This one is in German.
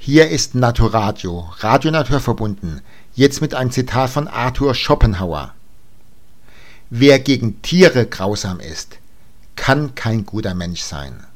Hier ist Naturadio, Radio Naturverbunden, jetzt mit einem Zitat von Arthur Schopenhauer. Wer gegen Tiere grausam ist, kann kein guter Mensch sein.